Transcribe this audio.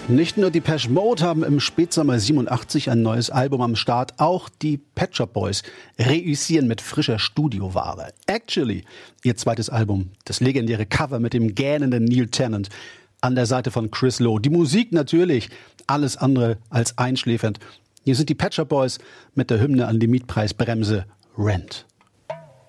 Nicht nur Depeche Mode haben im Spätsommer 87 ein neues Album am Start, auch die Pet Shop Boys reüssieren mit frischer Studioware. Actually, ihr zweites Album, das legendäre Cover mit dem gähnenden Neil Tennant an der Seite von Chris Lowe. Die Musik natürlich, alles andere als einschläfernd. Hier sind die Pet Shop Boys mit der Hymne an die Mietpreisbremse Rent.